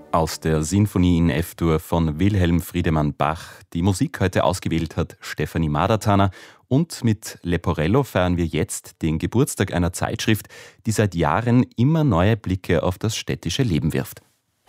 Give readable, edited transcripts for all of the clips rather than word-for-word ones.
Aus der Sinfonie in F-Dur von Wilhelm Friedemann Bach. Die Musik heute ausgewählt hat Stefanie Madatana. Und mit Leporello feiern wir jetzt den Geburtstag einer Zeitschrift, die seit Jahren immer neue Blicke auf das städtische Leben wirft.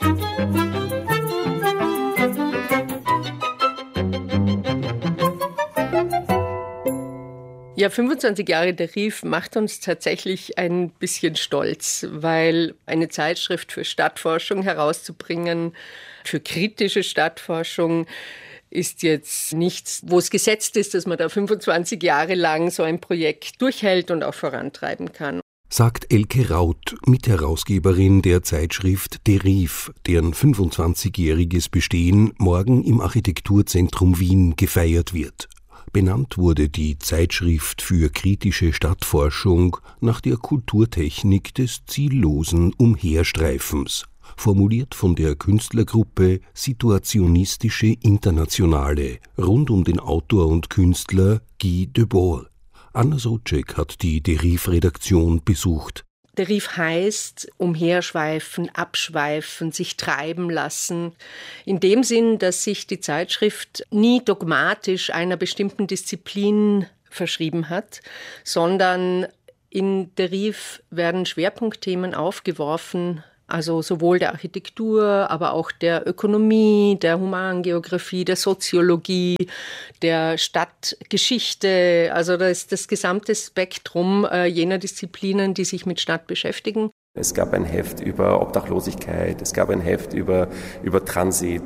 Ja, 25 Jahre der Rief macht uns tatsächlich ein bisschen stolz, weil eine Zeitschrift für Stadtforschung herauszubringen, für kritische Stadtforschung, ist jetzt nichts, wo es gesetzt ist, dass man da 25 Jahre lang so ein Projekt durchhält und auch vorantreiben kann. Sagt Elke Raut, Mitherausgeberin der Zeitschrift Der Rief, deren 25-jähriges Bestehen morgen im Architekturzentrum Wien gefeiert wird. Benannt wurde die Zeitschrift für kritische Stadtforschung nach der Kulturtechnik des ziellosen Umherstreifens, formuliert von der Künstlergruppe Situationistische Internationale rund um den Autor und Künstler Guy Debord. Anna Sobczak hat die Deriv-Redaktion besucht. Deriv heißt umherschweifen, abschweifen, sich treiben lassen. In dem Sinn, dass sich die Zeitschrift nie dogmatisch einer bestimmten Disziplin verschrieben hat, sondern in Deriv werden Schwerpunktthemen aufgeworfen, also sowohl der Architektur, aber auch der Ökonomie, der Humangeografie, der Soziologie, der Stadtgeschichte. Also das ist das gesamte Spektrum jener Disziplinen, die sich mit Stadt beschäftigen. Es gab ein Heft über Obdachlosigkeit, es gab ein Heft über Transit.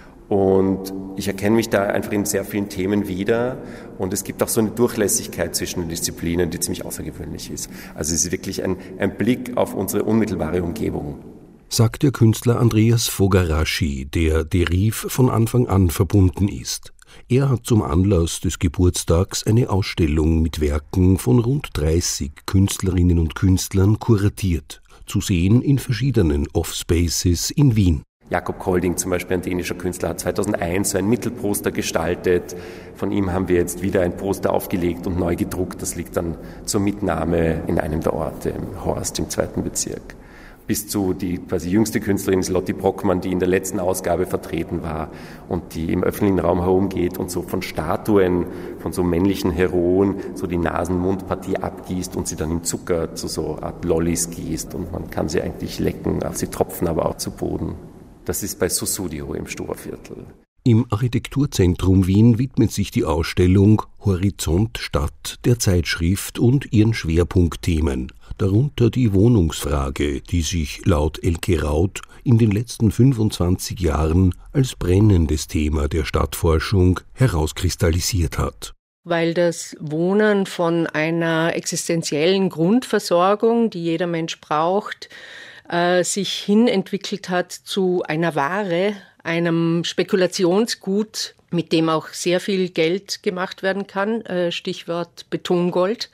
Und ich erkenne mich da einfach in sehr vielen Themen wieder. Und es gibt auch so eine Durchlässigkeit zwischen den Disziplinen, die ziemlich außergewöhnlich ist. Also es ist wirklich ein Blick auf unsere unmittelbare Umgebung. Sagt der Künstler Andreas Fogaraschi, der Deriv von Anfang an verbunden ist. Er hat zum Anlass des Geburtstags eine Ausstellung mit Werken von rund 30 Künstlerinnen und Künstlern kuratiert. Zu sehen in verschiedenen Offspaces in Wien. Jakob Kolding zum Beispiel, ein dänischer Künstler, hat 2001 so ein Mittelposter gestaltet. Von ihm haben wir jetzt wieder ein Poster aufgelegt und neu gedruckt. Das liegt dann zur Mitnahme in einem der Orte, im Horst im 2. Bezirk. Bis zu die quasi jüngste Künstlerin ist Lotti Brockmann, die in der letzten Ausgabe vertreten war und die im öffentlichen Raum herumgeht und so von Statuen, von so männlichen Heroen, so die Nasen-Mund-Partie abgießt und sie dann im Zucker zu so Art Lollis gießt und man kann sie eigentlich lecken, sie tropfen aber auch zu Boden. Das ist bei Sussudio im Stoerviertel. Im Architekturzentrum Wien widmet sich die Ausstellung Horizont Stadt der Zeitschrift und ihren Schwerpunktthemen, darunter die Wohnungsfrage, die sich laut Elke Raut in den letzten 25 Jahren als brennendes Thema der Stadtforschung herauskristallisiert hat. Weil das Wohnen von einer existenziellen Grundversorgung, die jeder Mensch braucht, sich hin entwickelt hat zu einer Ware, einem Spekulationsgut, mit dem auch sehr viel Geld gemacht werden kann, Stichwort Betongold.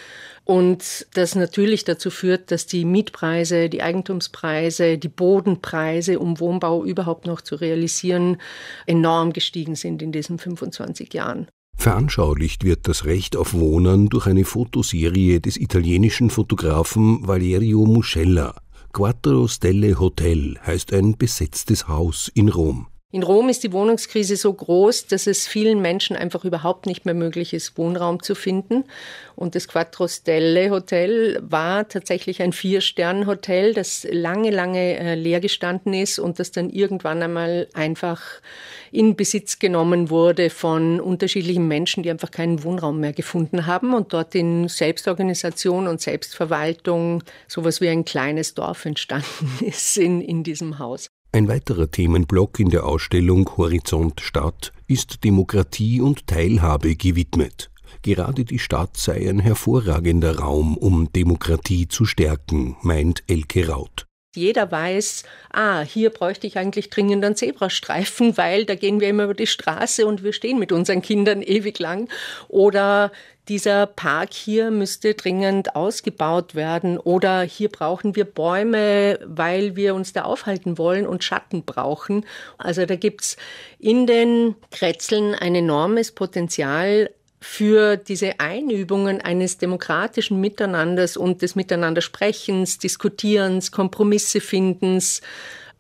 Und das natürlich dazu führt, dass die Mietpreise, die Eigentumspreise, die Bodenpreise, um Wohnbau überhaupt noch zu realisieren, enorm gestiegen sind in diesen 25 Jahren. Veranschaulicht wird das Recht auf Wohnen durch eine Fotoserie des italienischen Fotografen Valerio Muscella. Quattro Stelle Hotel heißt ein besetztes Haus in Rom. In Rom ist die Wohnungskrise so groß, dass es vielen Menschen einfach überhaupt nicht mehr möglich ist, Wohnraum zu finden. Und das Quattro Stelle Hotel war tatsächlich ein 4-Sterne-Hotel, das lange leer gestanden ist und das dann irgendwann einmal einfach in Besitz genommen wurde von unterschiedlichen Menschen, die einfach keinen Wohnraum mehr gefunden haben und dort in Selbstorganisation und Selbstverwaltung sowas wie ein kleines Dorf entstanden ist in diesem Haus. Ein weiterer Themenblock in der Ausstellung Horizont Stadt ist Demokratie und Teilhabe gewidmet. Gerade die Stadt sei ein hervorragender Raum, um Demokratie zu stärken, meint Elke Raut. Jeder weiß, hier bräuchte ich eigentlich dringend einen Zebrastreifen, weil da gehen wir immer über die Straße und wir stehen mit unseren Kindern ewig lang. Oder dieser Park hier müsste dringend ausgebaut werden. Oder hier brauchen wir Bäume, weil wir uns da aufhalten wollen und Schatten brauchen. Also da gibt's in den Kretzeln ein enormes Potenzial für diese Einübungen eines demokratischen Miteinanders und des Miteinandersprechens, Diskutierens, Kompromisse findens.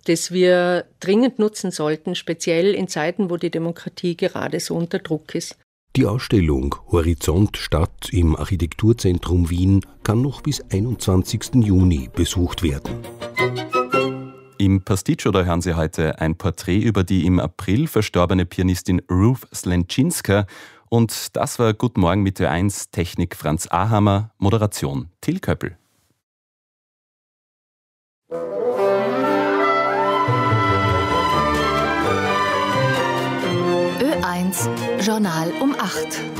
das wir dringend nutzen sollten, speziell in Zeiten, wo die Demokratie gerade so unter Druck ist. Die Ausstellung Horizont Stadt im Architekturzentrum Wien kann noch bis 21. Juni besucht werden. Im Pasticcio, da hören Sie heute ein Porträt über die im April verstorbene Pianistin Ruth Slenczynska. Und das war Guten Morgen mit Ö1, Technik Franz Ahammer, Moderation Till Köppel. Ö1 Journal um 8.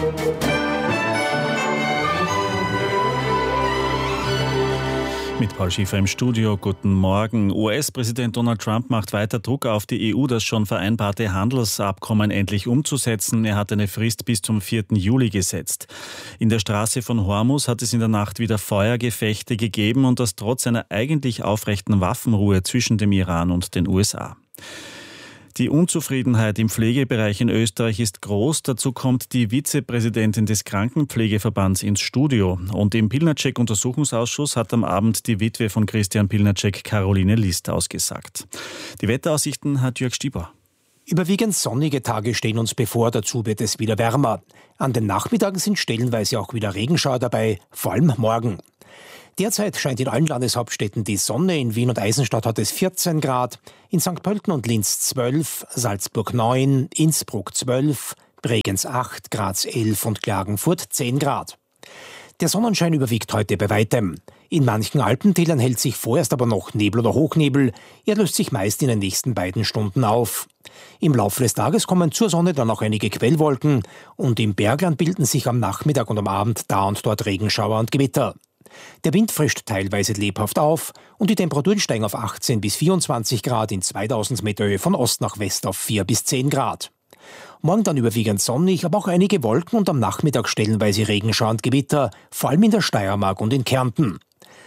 Mit Paul Schiefer im Studio. Guten Morgen. US-Präsident Donald Trump macht weiter Druck auf die EU, das schon vereinbarte Handelsabkommen endlich umzusetzen. Er hat eine Frist bis zum 4. Juli gesetzt. In der Straße von Hormuz hat es in der Nacht wieder Feuergefechte gegeben und das trotz einer eigentlich aufrechten Waffenruhe zwischen dem Iran und den USA. Die Unzufriedenheit im Pflegebereich in Österreich ist groß. Dazu kommt die Vizepräsidentin des Krankenpflegeverbands ins Studio. Und im Pilnacek-Untersuchungsausschuss hat am Abend die Witwe von Christian Pilnacek, Caroline List, ausgesagt. Die Wetteraussichten hat Jörg Stieber. Überwiegend sonnige Tage stehen uns bevor, dazu wird es wieder wärmer. An den Nachmittagen sind stellenweise auch wieder Regenschauer dabei, vor allem morgen. Derzeit scheint in allen Landeshauptstädten die Sonne. In Wien und Eisenstadt hat es 14 Grad, in St. Pölten und Linz 12, Salzburg 9, Innsbruck 12, Bregenz 8, Graz 11 und Klagenfurt 10 Grad. Der Sonnenschein überwiegt heute bei weitem. In manchen Alpentälern hält sich vorerst aber noch Nebel oder Hochnebel. Er löst sich meist in den nächsten beiden Stunden auf. Im Laufe des Tages kommen zur Sonne dann auch einige Quellwolken und im Bergland bilden sich am Nachmittag und am Abend da und dort Regenschauer und Gewitter. Der Wind frischt teilweise lebhaft auf und die Temperaturen steigen auf 18 bis 24 Grad in 2000 Meter Höhe von Ost nach West auf 4 bis 10 Grad. Morgen dann überwiegend sonnig, aber auch einige Wolken und am Nachmittag stellenweise Regenschauer und Gewitter, vor allem in der Steiermark und in Kärnten.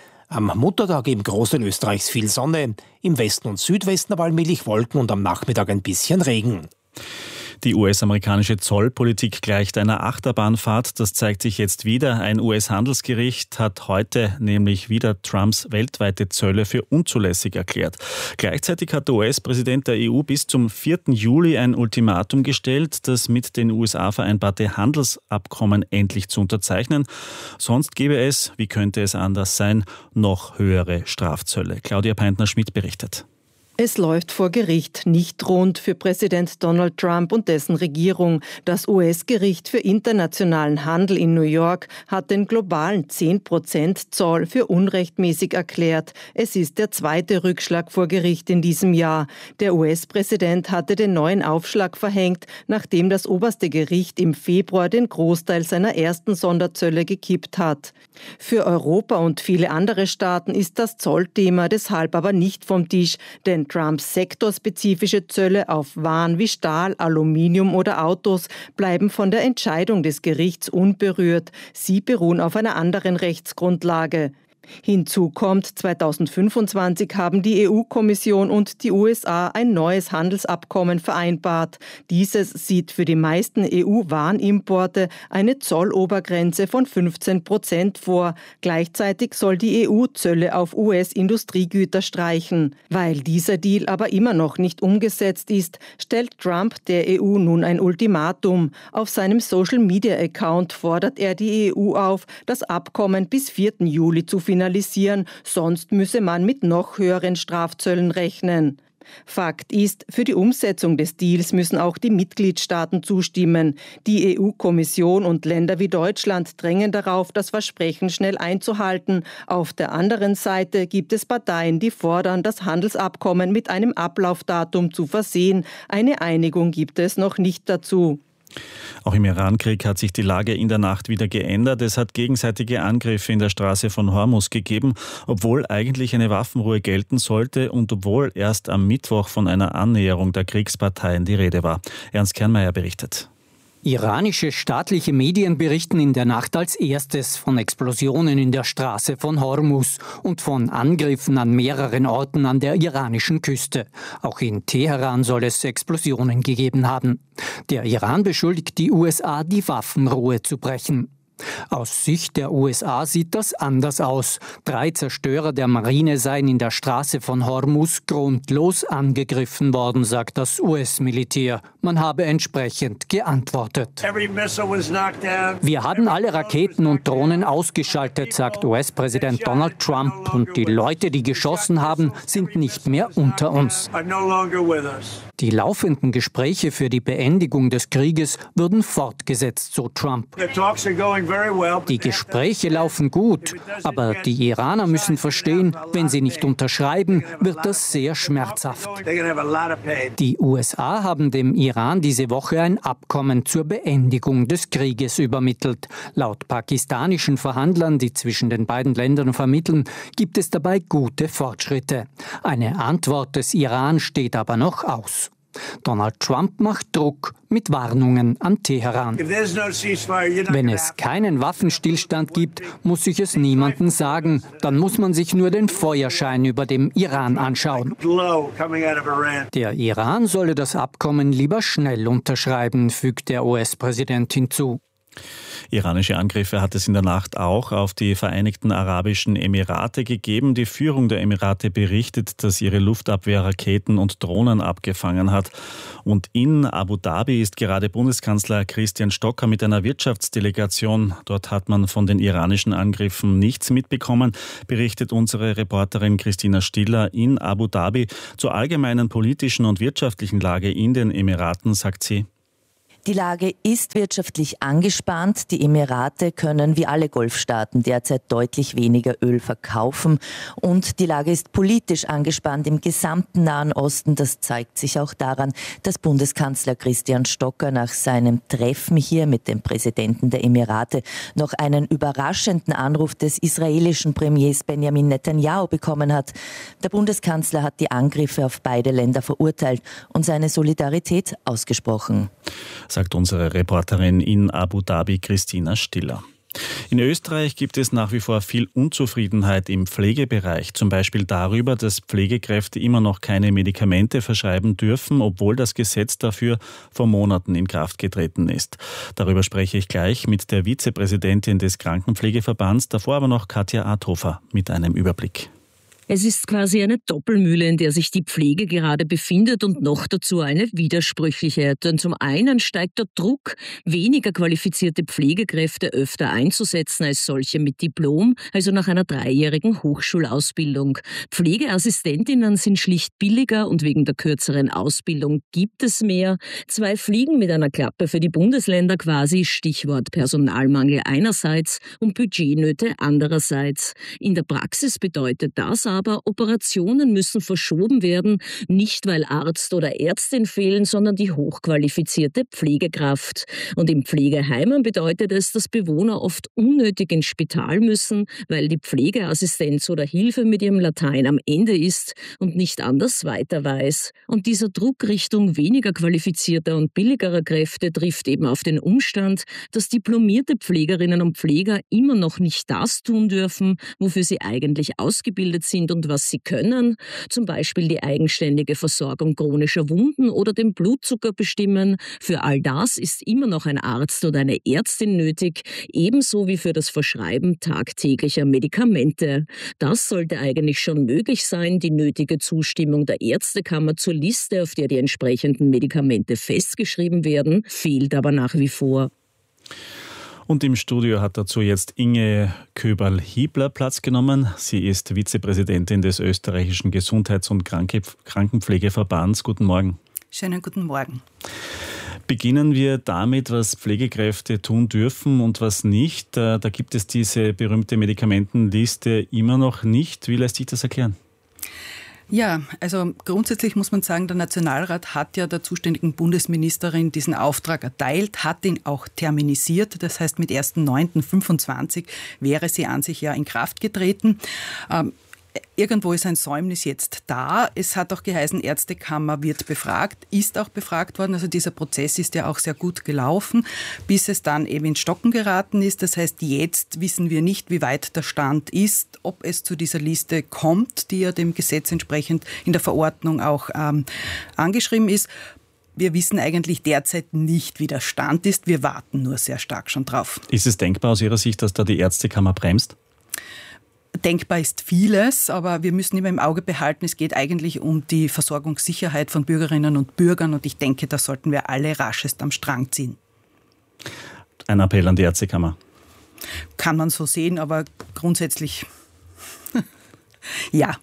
Am Muttertag im Großteil Österreichs viel Sonne, im Westen und Südwesten aber allmählich Wolken und am Nachmittag ein bisschen Regen. Die US-amerikanische Zollpolitik gleicht einer Achterbahnfahrt. Das zeigt sich jetzt wieder. Ein US-Handelsgericht hat heute nämlich wieder Trumps weltweite Zölle für unzulässig erklärt. Gleichzeitig hat der US-Präsident der EU bis zum 4. Juli ein Ultimatum gestellt, das mit den USA vereinbarte Handelsabkommen endlich zu unterzeichnen. Sonst gäbe es, wie könnte es anders sein, noch höhere Strafzölle. Claudia Peintner-Schmidt berichtet. Es läuft vor Gericht nicht rund für Präsident Donald Trump und dessen Regierung. Das US-Gericht für internationalen Handel in New York hat den globalen 10% Zoll für unrechtmäßig erklärt. Es ist der zweite Rückschlag vor Gericht in diesem Jahr. Der US-Präsident hatte den neuen Aufschlag verhängt, nachdem das oberste Gericht im Februar den Großteil seiner ersten Sonderzölle gekippt hat. Für Europa und viele andere Staaten ist das Zollthema deshalb aber nicht vom Tisch, denn Trumps sektorspezifische Zölle auf Waren wie Stahl, Aluminium oder Autos bleiben von der Entscheidung des Gerichts unberührt. Sie beruhen auf einer anderen Rechtsgrundlage. Hinzu kommt, 2025 haben die EU-Kommission und die USA ein neues Handelsabkommen vereinbart. Dieses sieht für die meisten EU-Warenimporte eine Zollobergrenze von 15% vor. Gleichzeitig soll die EU Zölle auf US-Industriegüter streichen. Weil dieser Deal aber immer noch nicht umgesetzt ist, stellt Trump der EU nun ein Ultimatum. Auf seinem Social-Media-Account fordert er die EU auf, das Abkommen bis 4. Juli zu finalisieren, sonst müsse man mit noch höheren Strafzöllen rechnen. Fakt ist, für die Umsetzung des Deals müssen auch die Mitgliedstaaten zustimmen. Die EU-Kommission und Länder wie Deutschland drängen darauf, das Versprechen schnell einzuhalten. Auf der anderen Seite gibt es Parteien, die fordern, das Handelsabkommen mit einem Ablaufdatum zu versehen. Eine Einigung gibt es noch nicht dazu. Auch im Irankrieg hat sich die Lage in der Nacht wieder geändert. Es hat gegenseitige Angriffe in der Straße von Hormuz gegeben, obwohl eigentlich eine Waffenruhe gelten sollte und obwohl erst am Mittwoch von einer Annäherung der Kriegsparteien die Rede war. Ernst Kernmeier berichtet. Iranische staatliche Medien berichten in der Nacht als erstes von Explosionen in der Straße von Hormuz und von Angriffen an mehreren Orten an der iranischen Küste. Auch in Teheran soll es Explosionen gegeben haben. Der Iran beschuldigt die USA, die Waffenruhe zu brechen. Aus Sicht der USA sieht das anders aus. 3 Zerstörer der Marine seien in der Straße von Hormuz grundlos angegriffen worden, sagt das US-Militär. Man habe entsprechend geantwortet. Wir haben alle Raketen und Drohnen ausgeschaltet, sagt US-Präsident Donald Trump. Und die Leute, die geschossen haben, sind nicht mehr unter uns. Die laufenden Gespräche für die Beendigung des Krieges würden fortgesetzt, so Trump. Die Gespräche laufen gut, aber die Iraner müssen verstehen, wenn sie nicht unterschreiben, wird das sehr schmerzhaft. Die USA haben dem Iran diese Woche ein Abkommen zur Beendigung des Krieges übermittelt. Laut pakistanischen Verhandlern, die zwischen den beiden Ländern vermitteln, gibt es dabei gute Fortschritte. Eine Antwort des Iran steht aber noch aus. Donald Trump macht Druck mit Warnungen an Teheran. Wenn es keinen Waffenstillstand gibt, muss ich es niemandem sagen. Dann muss man sich nur den Feuerschein über dem Iran anschauen. Der Iran solle das Abkommen lieber schnell unterschreiben, fügt der US-Präsident hinzu. Iranische Angriffe hat es in der Nacht auch auf die Vereinigten Arabischen Emirate gegeben. Die Führung der Emirate berichtet, dass ihre Luftabwehr Raketen und Drohnen abgefangen hat. Und in Abu Dhabi ist gerade Bundeskanzler Christian Stocker mit einer Wirtschaftsdelegation. Dort hat man von den iranischen Angriffen nichts mitbekommen, berichtet unsere Reporterin Christina Stiller in Abu Dhabi. Zur allgemeinen politischen und wirtschaftlichen Lage in den Emiraten sagt sie: Die Lage ist wirtschaftlich angespannt. Die Emirate können wie alle Golfstaaten derzeit deutlich weniger Öl verkaufen. Und die Lage ist politisch angespannt im gesamten Nahen Osten. Das zeigt sich auch daran, dass Bundeskanzler Christian Stocker nach seinem Treffen hier mit dem Präsidenten der Emirate noch einen überraschenden Anruf des israelischen Premiers Benjamin Netanyahu bekommen hat. Der Bundeskanzler hat die Angriffe auf beide Länder verurteilt und seine Solidarität ausgesprochen. Sagt unsere Reporterin in Abu Dhabi, Christina Stiller. In Österreich gibt es nach wie vor viel Unzufriedenheit im Pflegebereich, zum Beispiel darüber, dass Pflegekräfte immer noch keine Medikamente verschreiben dürfen, obwohl das Gesetz dafür vor Monaten in Kraft getreten ist. Darüber spreche ich gleich mit der Vizepräsidentin des Krankenpflegeverbands, davor aber noch Katja Adhofer mit einem Überblick. Es ist quasi eine Doppelmühle, in der sich die Pflege gerade befindet und noch dazu eine widersprüchliche. Denn zum einen steigt der Druck, weniger qualifizierte Pflegekräfte öfter einzusetzen als solche mit Diplom, also nach einer 3-jährigen Hochschulausbildung. Pflegeassistentinnen sind schlicht billiger und wegen der kürzeren Ausbildung gibt es mehr. 2 Fliegen mit einer Klappe für die Bundesländer quasi, Stichwort Personalmangel einerseits und Budgetnöte andererseits. In der Praxis bedeutet das aber, Operationen müssen verschoben werden, nicht weil Arzt oder Ärztin fehlen, sondern die hochqualifizierte Pflegekraft. Und in Pflegeheimen bedeutet es, dass Bewohner oft unnötig ins Spital müssen, weil die Pflegeassistenz oder Hilfe mit ihrem Latein am Ende ist und nicht anders weiter weiß. Und dieser Druck Richtung weniger qualifizierter und billigerer Kräfte trifft eben auf den Umstand, dass diplomierte Pflegerinnen und Pfleger immer noch nicht das tun dürfen, wofür sie eigentlich ausgebildet sind und was sie können, zum Beispiel die eigenständige Versorgung chronischer Wunden oder den Blutzucker bestimmen. Für all das ist immer noch ein Arzt oder eine Ärztin nötig, ebenso wie für das Verschreiben tagtäglicher Medikamente. Das sollte eigentlich schon möglich sein. Die nötige Zustimmung der Ärztekammer zur Liste, auf der die entsprechenden Medikamente festgeschrieben werden, fehlt aber nach wie vor. Und im Studio hat dazu jetzt Inge Köberl-Hiebler Platz genommen. Sie ist Vizepräsidentin des österreichischen Gesundheits- und Krankenpflegeverbands. Guten Morgen. Schönen guten Morgen. Beginnen wir damit, was Pflegekräfte tun dürfen und was nicht. Da gibt es diese berühmte Medikamentenliste immer noch nicht. Wie lässt sich das erklären? Ja, also grundsätzlich muss man sagen, der Nationalrat hat ja der zuständigen Bundesministerin diesen Auftrag erteilt, hat ihn auch terminisiert. Das heißt, mit 1.9.25 wäre sie an sich ja in Kraft getreten. Irgendwo ist ein Säumnis jetzt da. Es hat auch geheißen, Ärztekammer wird befragt, ist auch befragt worden. Also dieser Prozess ist ja auch sehr gut gelaufen, bis es dann eben ins Stocken geraten ist. Das heißt, jetzt wissen wir nicht, wie weit der Stand ist, ob es zu dieser Liste kommt, die ja dem Gesetz entsprechend in der Verordnung auch angeschrieben ist. wir wissen eigentlich derzeit nicht, wie der Stand ist. Wir warten nur sehr stark schon drauf. Ist es denkbar aus Ihrer Sicht, dass da die Ärztekammer bremst? Denkbar ist vieles, aber wir müssen immer im Auge behalten, es geht eigentlich um die Versorgungssicherheit von Bürgerinnen und Bürgern und ich denke, da sollten wir alle raschest am Strang ziehen. Ein Appell an die Ärztekammer. Kann man so sehen, aber grundsätzlich ja.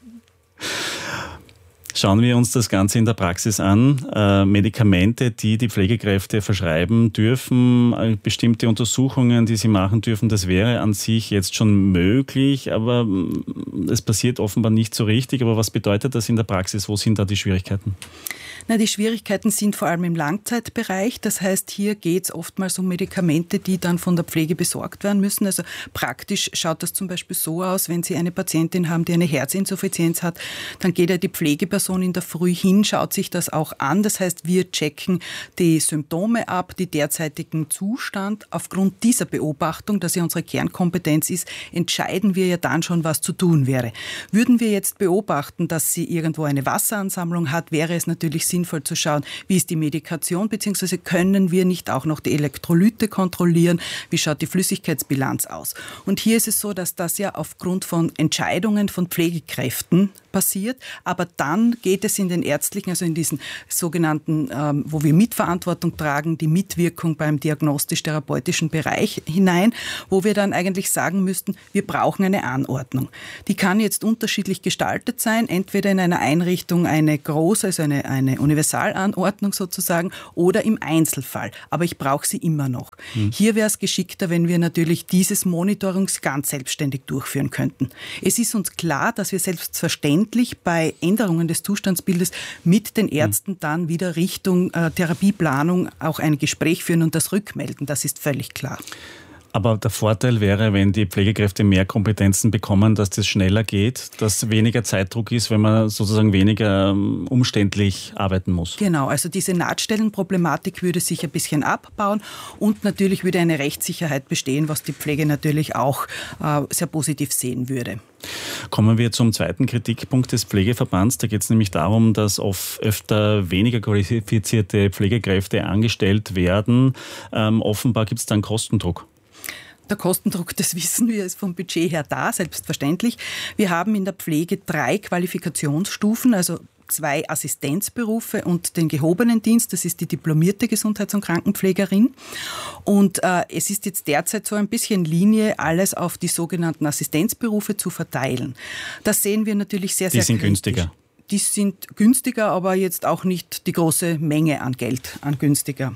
Schauen wir uns das Ganze in der Praxis an. Medikamente, die die Pflegekräfte verschreiben dürfen, bestimmte Untersuchungen, die sie machen dürfen, das wäre an sich jetzt schon möglich, aber es passiert offenbar nicht so richtig. Aber was bedeutet das in der Praxis? Wo sind da die Schwierigkeiten? Die Schwierigkeiten sind vor allem im Langzeitbereich. Das heißt, hier geht es oftmals um Medikamente, die dann von der Pflege besorgt werden müssen. Also praktisch schaut das zum Beispiel so aus, wenn Sie eine Patientin haben, die eine Herzinsuffizienz hat, dann geht ja die Pflegeperson in der Früh hin, schaut sich das auch an. Das heißt, wir checken die Symptome ab, die derzeitigen Zustand. Aufgrund dieser Beobachtung, dass ja unsere Kernkompetenz ist, entscheiden wir ja dann schon, was zu tun wäre. Würden wir jetzt beobachten, dass sie irgendwo eine Wasseransammlung hat, wäre es natürlich sinnvoll zu schauen, wie ist die Medikation, beziehungsweise können wir nicht auch noch die Elektrolyte kontrollieren, wie schaut die Flüssigkeitsbilanz aus. Und hier ist es so, dass das ja aufgrund von Entscheidungen von Pflegekräften passiert, aber dann geht es in den ärztlichen, also in diesen sogenannten, wo wir Mitverantwortung tragen, die Mitwirkung beim diagnostisch-therapeutischen Bereich hinein, wo wir dann eigentlich sagen müssten, wir brauchen eine Anordnung. Die kann jetzt unterschiedlich gestaltet sein, entweder in einer Einrichtung eine große, also eine Universalanordnung sozusagen, oder im Einzelfall. Aber ich brauche sie immer noch. Hier wäre es geschickter, wenn wir natürlich dieses Monitoring ganz selbstständig durchführen könnten. Es ist uns klar, dass wir selbstverständlich bei Änderungen des Zustandsbildes mit den Ärzten dann wieder Richtung Therapieplanung auch ein Gespräch führen und das rückmelden. Das ist völlig klar. Aber der Vorteil wäre, wenn die Pflegekräfte mehr Kompetenzen bekommen, dass das schneller geht, dass weniger Zeitdruck ist, wenn man sozusagen weniger umständlich arbeiten muss. Genau, also diese Nahtstellenproblematik würde sich ein bisschen abbauen und natürlich würde eine Rechtssicherheit bestehen, was die Pflege natürlich auch sehr positiv sehen würde. Kommen wir zum zweiten Kritikpunkt des Pflegeverbands. Da geht es nämlich darum, dass öfter weniger qualifizierte Pflegekräfte angestellt werden. Offenbar gibt es da einen Kostendruck. Der Kostendruck, das wissen wir, ist vom Budget her da, selbstverständlich. Wir haben in der Pflege 3 Qualifikationsstufen, also 2 Assistenzberufe und den gehobenen Dienst, das ist die diplomierte Gesundheits- und Krankenpflegerin. Und es ist jetzt derzeit so ein bisschen Linie, alles auf die sogenannten Assistenzberufe zu verteilen. Das sehen wir natürlich sehr, sehr kritisch. Die sind günstiger. Die sind günstiger, aber jetzt auch nicht die große Menge an Geld, an günstiger.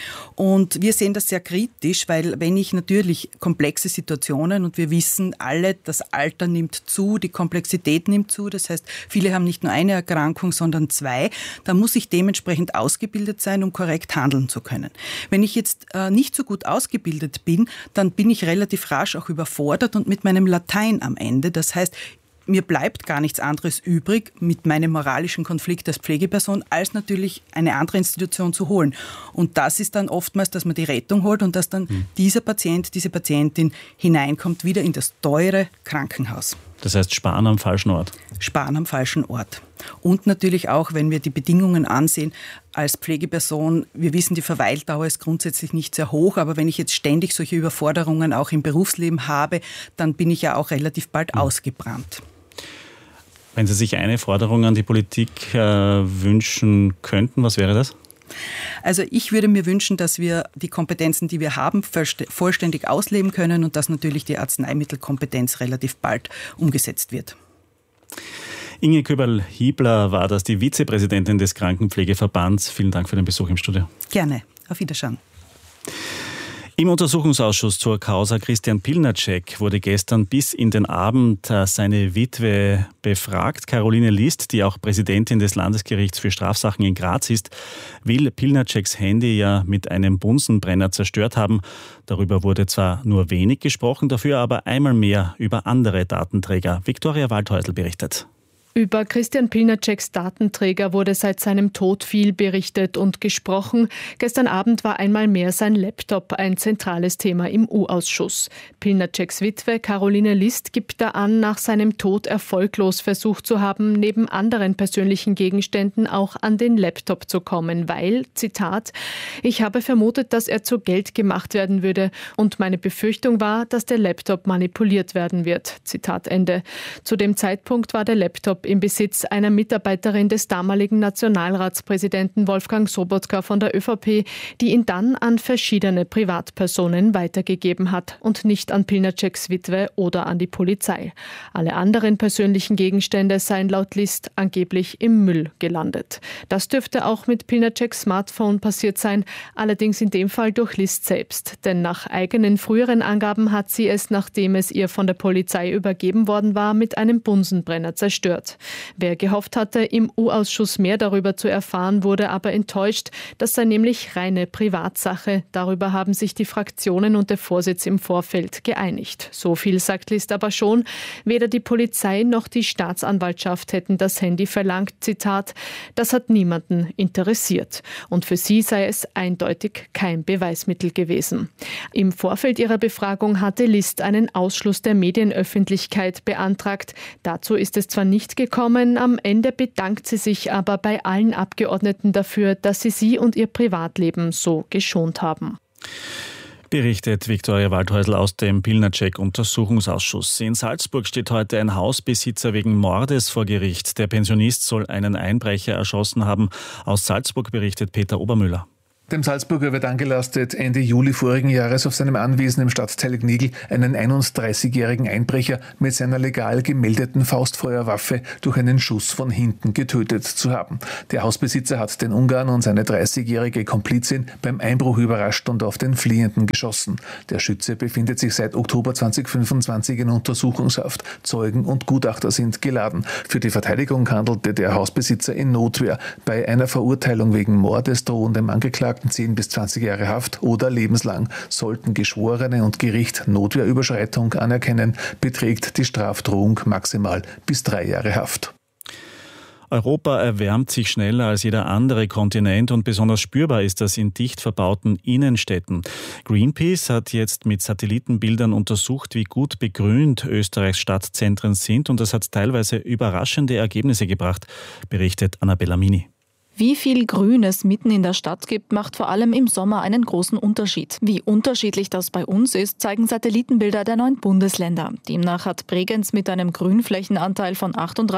Und wir sehen das sehr kritisch, weil wenn ich natürlich komplexe Situationen, und wir wissen alle, das Alter nimmt zu, die Komplexität nimmt zu, das heißt, viele haben nicht nur eine Erkrankung, sondern 2, dann muss ich dementsprechend ausgebildet sein, um korrekt handeln zu können. Wenn ich jetzt nicht so gut ausgebildet bin, dann bin ich relativ rasch auch überfordert und mit meinem Latein am Ende. Das heißt, mir bleibt gar nichts anderes übrig mit meinem moralischen Konflikt als Pflegeperson, als natürlich eine andere Institution zu holen. Und das ist dann oftmals, dass man die Rettung holt und dass dann dieser Patient, diese Patientin hineinkommt wieder in das teure Krankenhaus. Das heißt, sparen am falschen Ort. Sparen am falschen Ort. Und natürlich auch, wenn wir die Bedingungen ansehen, als Pflegeperson, wir wissen, die Verweildauer ist grundsätzlich nicht sehr hoch, aber wenn ich jetzt ständig solche Überforderungen auch im Berufsleben habe, dann bin ich ja auch relativ bald ausgebrannt. Wenn Sie sich eine Forderung an die Politik wünschen könnten, was wäre das? Also ich würde mir wünschen, dass wir die Kompetenzen, die wir haben, vollständig ausleben können und dass natürlich die Arzneimittelkompetenz relativ bald umgesetzt wird. Inge Köberl-Hiebler war das, die Vizepräsidentin des Krankenpflegeverbands. Vielen Dank für den Besuch im Studio. Gerne. Auf Wiedersehen. Im Untersuchungsausschuss zur Causa Christian Pilnacek wurde gestern bis in den Abend seine Witwe befragt. Caroline List, die auch Präsidentin des Landesgerichts für Strafsachen in Graz ist, will Pilnaceks Handy ja mit einem Bunsenbrenner zerstört haben. Darüber wurde zwar nur wenig gesprochen, dafür aber einmal mehr über andere Datenträger. Viktoria Waldhäusl berichtet. Über Christian Pilnaceks Datenträger wurde seit seinem Tod viel berichtet und gesprochen. Gestern Abend war einmal mehr sein Laptop ein zentrales Thema im U-Ausschuss. Pilnaceks Witwe Caroline List gibt da an, nach seinem Tod erfolglos versucht zu haben, neben anderen persönlichen Gegenständen auch an den Laptop zu kommen, weil, Zitat, ich habe vermutet, dass er zu Geld gemacht werden würde und meine Befürchtung war, dass der Laptop manipuliert werden wird. Zitat Ende. Zu dem Zeitpunkt war der Laptop im Besitz einer Mitarbeiterin des damaligen Nationalratspräsidenten Wolfgang Sobotka von der ÖVP, die ihn dann an verschiedene Privatpersonen weitergegeben hat und nicht an Pilnaceks Witwe oder an die Polizei. Alle anderen persönlichen Gegenstände seien laut List angeblich im Müll gelandet. Das dürfte auch mit Pilnaceks Smartphone passiert sein, allerdings in dem Fall durch List selbst. Denn nach eigenen früheren Angaben hat sie es, nachdem es ihr von der Polizei übergeben worden war, mit einem Bunsenbrenner zerstört. Wer gehofft hatte, im U-Ausschuss mehr darüber zu erfahren, wurde aber enttäuscht. Das sei nämlich reine Privatsache. Darüber haben sich die Fraktionen und der Vorsitz im Vorfeld geeinigt. So viel sagt List aber schon. Weder die Polizei noch die Staatsanwaltschaft hätten das Handy verlangt. Zitat, das hat niemanden interessiert. Und für sie sei es eindeutig kein Beweismittel gewesen. Im Vorfeld ihrer Befragung hatte List einen Ausschluss der Medienöffentlichkeit beantragt. Dazu ist es zwar nicht gekommen, am Ende bedankt sie sich aber bei allen Abgeordneten dafür, dass sie und ihr Privatleben so geschont haben. Berichtet Viktoria Waldhäusl aus dem Pilnacek-Untersuchungsausschuss. In Salzburg steht heute ein Hausbesitzer wegen Mordes vor Gericht. Der Pensionist soll einen Einbrecher erschossen haben. Aus Salzburg berichtet Peter Obermüller. Dem Salzburger wird angelastet, Ende Juli vorigen Jahres auf seinem Anwesen im Stadtteil Gnigl einen 31-jährigen Einbrecher mit seiner legal gemeldeten Faustfeuerwaffe durch einen Schuss von hinten getötet zu haben. Der Hausbesitzer hat den Ungarn und seine 30-jährige Komplizin beim Einbruch überrascht und auf den Fliehenden geschossen. Der Schütze befindet sich seit Oktober 2025 in Untersuchungshaft. Zeugen und Gutachter sind geladen. Für die Verteidigung handelte der Hausbesitzer in Notwehr. Bei einer Verurteilung wegen Mordes drohen dem Angeklagten 10 bis 20 Jahre Haft oder lebenslang. Sollten Geschworene und Gericht Notwehrüberschreitung anerkennen, beträgt die Strafdrohung maximal bis 3 Jahre Haft. Europa erwärmt sich schneller als jeder andere Kontinent und besonders spürbar ist das in dicht verbauten Innenstädten. Greenpeace hat jetzt mit Satellitenbildern untersucht, wie gut begrünt Österreichs Stadtzentren sind und das hat teilweise überraschende Ergebnisse gebracht, berichtet Annabella Mini. Wie viel Grün es mitten in der Stadt gibt, macht vor allem im Sommer einen großen Unterschied. Wie unterschiedlich das bei uns ist, zeigen Satellitenbilder der 9 Bundesländer. Demnach hat Bregenz mit einem Grünflächenanteil von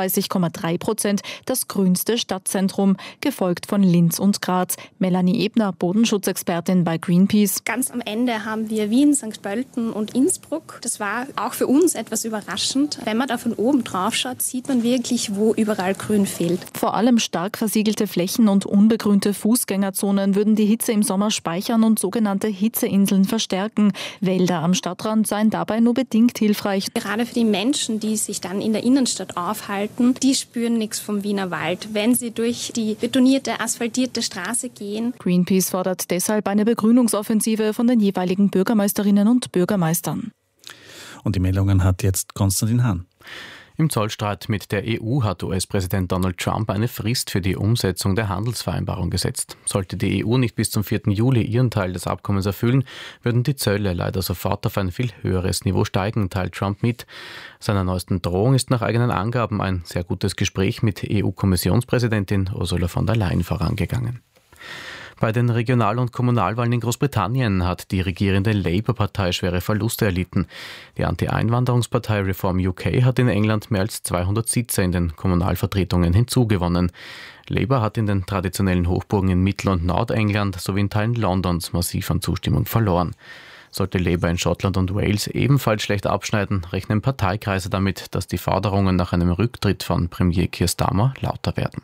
38,3% das grünste Stadtzentrum, gefolgt von Linz und Graz. Melanie Ebner, Bodenschutzexpertin bei Greenpeace. Ganz am Ende haben wir Wien, St. Pölten und Innsbruck. Das war auch für uns etwas überraschend. Wenn man da von oben drauf schaut, sieht man wirklich, wo überall Grün fehlt. Vor allem stark versiegelte Flächen und unbegrünte Fußgängerzonen würden die Hitze im Sommer speichern und sogenannte Hitzeinseln verstärken. Wälder am Stadtrand seien dabei nur bedingt hilfreich. Gerade für die Menschen, die sich dann in der Innenstadt aufhalten, die spüren nichts vom Wiener Wald, wenn sie durch die betonierte, asphaltierte Straße gehen. Greenpeace fordert deshalb eine Begrünungsoffensive von den jeweiligen Bürgermeisterinnen und Bürgermeistern. Und die Meldungen hat jetzt Konstantin Hahn. Im Zollstreit mit der EU hat US-Präsident Donald Trump eine Frist für die Umsetzung der Handelsvereinbarung gesetzt. Sollte die EU nicht bis zum 4. Juli ihren Teil des Abkommens erfüllen, würden die Zölle leider sofort auf ein viel höheres Niveau steigen, teilt Trump mit. Seiner neuesten Drohung ist nach eigenen Angaben ein sehr gutes Gespräch mit EU-Kommissionspräsidentin Ursula von der Leyen vorangegangen. Bei den Regional- und Kommunalwahlen in Großbritannien hat die regierende Labour-Partei schwere Verluste erlitten. Die Anti-Einwanderungspartei Reform UK hat in England mehr als 200 Sitze in den Kommunalvertretungen hinzugewonnen. Labour hat in den traditionellen Hochburgen in Mittel- und Nordengland sowie in Teilen Londons massiv an Zustimmung verloren. Sollte Labour in Schottland und Wales ebenfalls schlecht abschneiden, rechnen Parteikreise damit, dass die Forderungen nach einem Rücktritt von Premier Keir Starmer lauter werden.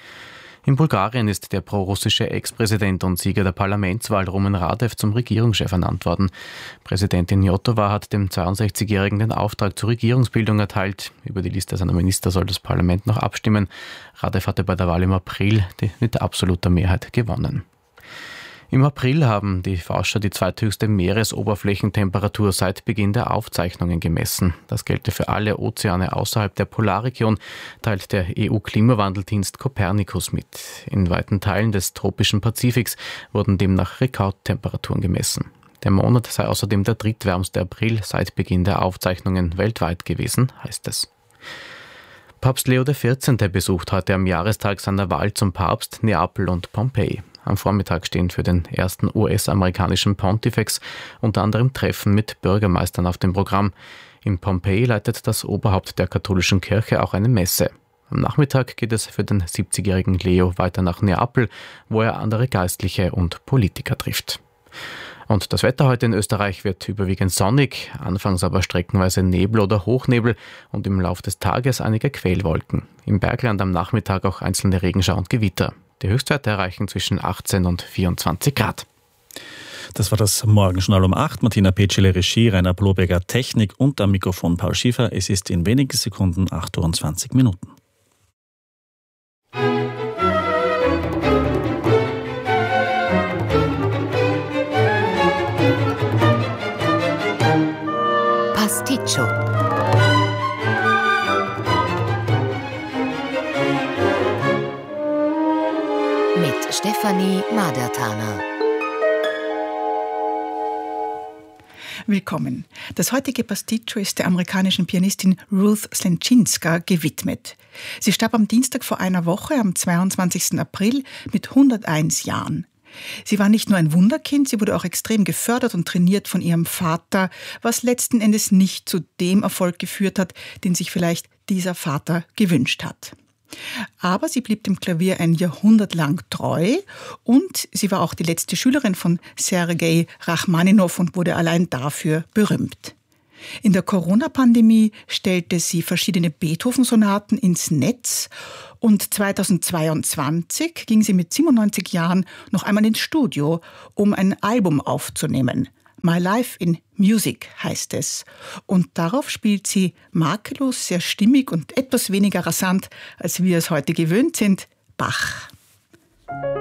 In Bulgarien ist der prorussische Ex-Präsident und Sieger der Parlamentswahl Rumen Radev zum Regierungschef ernannt worden. Präsidentin Jotova hat dem 62-Jährigen den Auftrag zur Regierungsbildung erteilt. Über die Liste seiner Minister soll das Parlament noch abstimmen. Radev hatte bei der Wahl im April mit absoluter Mehrheit gewonnen. Im April haben die Forscher die zweithöchste Meeresoberflächentemperatur seit Beginn der Aufzeichnungen gemessen. Das gelte für alle Ozeane außerhalb der Polarregion, teilt der EU-Klimawandeldienst Copernicus mit. In weiten Teilen des tropischen Pazifiks wurden demnach Rekordtemperaturen gemessen. Der Monat sei außerdem der drittwärmste April seit Beginn der Aufzeichnungen weltweit gewesen, heißt es. Papst Leo XIV. Besucht heute am Jahrestag seiner Wahl zum Papst Neapel und Pompeji. Am Vormittag stehen für den ersten US-amerikanischen Pontifex unter anderem Treffen mit Bürgermeistern auf dem Programm. In Pompeji leitet das Oberhaupt der katholischen Kirche auch eine Messe. Am Nachmittag geht es für den 70-jährigen Leo weiter nach Neapel, wo er andere Geistliche und Politiker trifft. Und das Wetter heute in Österreich wird überwiegend sonnig, anfangs aber streckenweise Nebel oder Hochnebel und im Laufe des Tages einige Quellwolken. Im Bergland am Nachmittag auch einzelne Regenschauer und Gewitter. Die Höchstwerte erreichen zwischen 18 und 24 Grad. Das war das Morgenjournal um 8. Martina Petschele, Regie, Rainer Bloberger, Technik und am Mikrofon Paul Schiefer. Es ist in wenigen Sekunden 8:20 Uhr. Pasticcio. Mit Stefanie Madertaner. Willkommen. Das heutige Pasticcio ist der amerikanischen Pianistin Ruth Slenczynska gewidmet. Sie starb am Dienstag vor einer Woche, am 22. April, mit 101 Jahren. Sie war nicht nur ein Wunderkind, sie wurde auch extrem gefördert und trainiert von ihrem Vater, was letzten Endes nicht zu dem Erfolg geführt hat, den sich vielleicht dieser Vater gewünscht hat. Aber sie blieb dem Klavier ein Jahrhundert lang treu und sie war auch die letzte Schülerin von Sergei Rachmaninow und wurde allein dafür berühmt. In der Corona-Pandemie stellte sie verschiedene Beethoven-Sonaten ins Netz und 2022 ging sie mit 97 Jahren noch einmal ins Studio, um ein Album aufzunehmen. My Life in Music heißt es. Und darauf spielt sie makellos, sehr stimmig und etwas weniger rasant, als wir es heute gewöhnt sind, Bach.